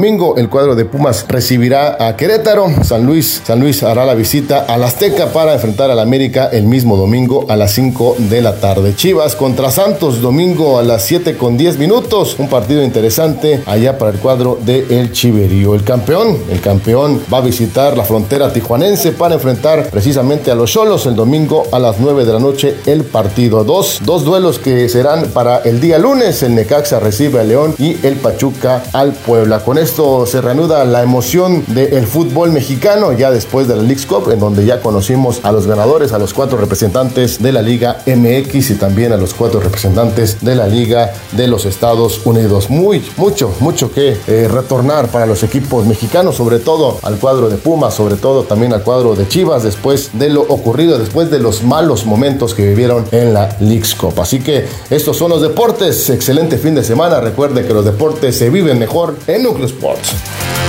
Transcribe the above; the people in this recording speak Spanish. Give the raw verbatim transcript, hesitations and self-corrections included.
domingo el cuadro de Pumas recibirá a Querétaro. San Luis, San Luis hará la visita al Azteca para enfrentar al América el mismo domingo a las cinco de la tarde. Chivas contra Santos, domingo a las siete con diez minutos. Un partido interesante allá para el cuadro de El Chiverío. El campeón, el campeón va a visitar la frontera tijuanense para enfrentar precisamente a los Xolos el domingo a las nueve de la noche el partido. Dos, dos duelos que serán para el día lunes. El Necaxa recibe a León y el Pachuca al Puebla. Con esto se reanuda la emoción del fútbol mexicano ya después de la Leagues Cup, en donde ya conocimos a los ganadores, a los cuatro representantes de la Liga M X y también a los cuatro representantes de la Liga de los Estados Unidos. Muy, mucho, mucho que eh, retornar para los equipos mexicanos, sobre todo al cuadro de Pumas, sobre todo también al cuadro de Chivas, después de lo ocurrido, después de los malos momentos que vivieron en la Leagues Cup. Así que estos son los deportes. Excelente fin de semana. Recuerde que los deportes se viven mejor en Núcleo Sports.